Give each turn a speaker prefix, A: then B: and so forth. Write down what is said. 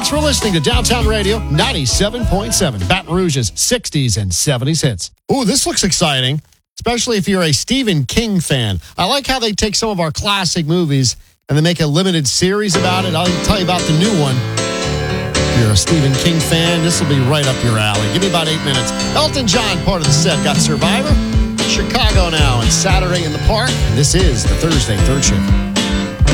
A: Thanks for listening to Downtown Radio 97.7, Baton Rouge's 60s and 70s hits. Ooh, this looks exciting, especially if you're a Stephen King fan. I like how they take some of our classic movies and they make a limited series about it. I'll tell you about the new one. If you're a Stephen King fan, this will be right up your alley. Give me about 8 minutes. Elton John, part of the set, got Survivor. Chicago now and Saturday in the Park. And this is the Thursday Third Shift.